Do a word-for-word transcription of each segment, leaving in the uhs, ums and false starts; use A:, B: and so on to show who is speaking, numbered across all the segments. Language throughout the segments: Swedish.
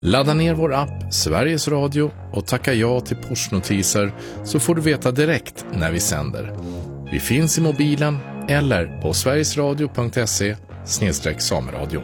A: Ladda ner vår app Sveriges Radio och tacka ja till pushnotiser så får du veta direkt när vi sänder. Vi finns i mobilen eller på sverigesradio punkt se slash sameradio.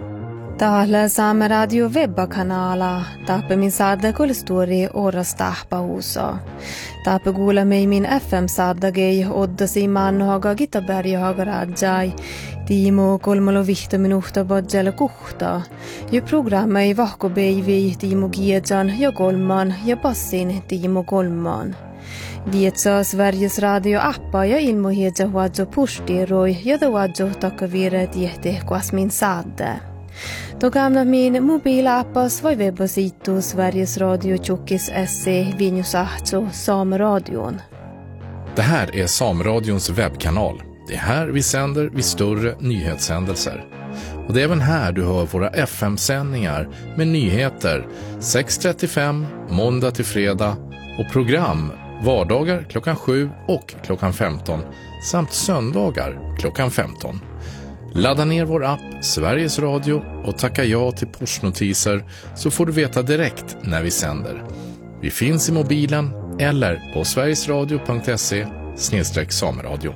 B: Täällä Saameradio webbakanala taappe min saada kulstori oras tahpausa. Taappe kuulemme min F M-saadagei oddasi mannohaga Gitaberjahaga rajai. Tiimo kolmalo vihto minuhta badjala kuhta. Ja programma ei vahko beivi Tiimo Giedjan ja kolman ja passin Tiimo kolman. Vietsa Sveriges Radio-appa ja ilmohiedja huadjo pustiroi ja huadjo takavire tiehte kuasmin saade. Då gamla min mobilappas var webbasitu Sveriges Radio Tjockis se Vinjusahto Sameradion.
A: Det här är Sameradions webbkanal. Det är här vi sänder vid större nyhetshändelser. Och det är även här du hör våra F M-sändningar med nyheter sex trettiofem måndag till fredag och program vardagar klockan sju och klockan femton samt söndagar klockan femton. Ladda ner vår app Sveriges Radio och tacka ja till pushnotiser så får du veta direkt när vi sänder. Vi finns i mobilen eller på sverigesradio punkt se slash sameradio.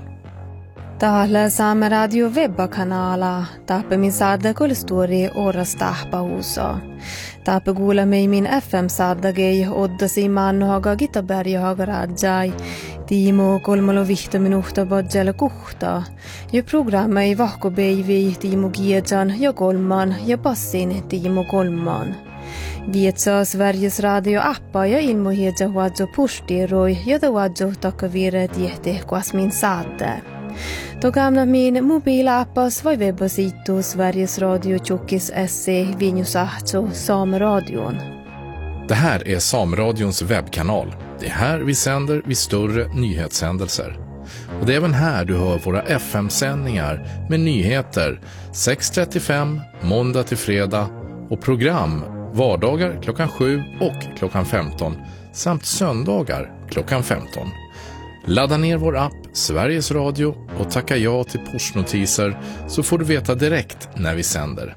B: Täällä Saameradio webbakanala taappe min saada kulstori oras tahpausa. Taappe kuulemme min F M-saadagei oddasi mannohaga Gitaberjahaga rajai. Tiimo kolmalo vihto minuhta badjala kuhta. Ja programma ei vahko beivi Tiimo Giedjan ja kolman ja passin Tiimo kolman. Vietsa Sveriges Radio-appa ja ilmohiedja huadjo pustiroi ja huadjo takavire tiehte kuasmin saade. Då gamla min mobilappas var webbasitu Sveriges Radio Tjockis se Vinjusahto Sameradion.
A: Det här är Sameradions webbkanal. Det är här vi sänder vid större nyhetshändelser. Och det är även här du hör våra F M-sändningar med nyheter sex trettiofem måndag till fredag och program vardagar klockan sju och klockan femton samt söndagar klockan femton. Ladda ner vår app Sveriges Radio och tacka ja till pushnotiser så får du veta direkt när vi sänder.